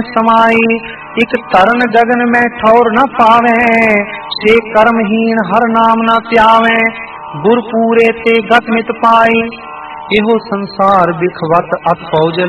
समाई, इक तरन गगन में ठौर न पावे, से कर्महीन हर नाम न त्यावे, गुर पूरे ते गत मित पाई। एहो संसार बिखवत अत पौजल,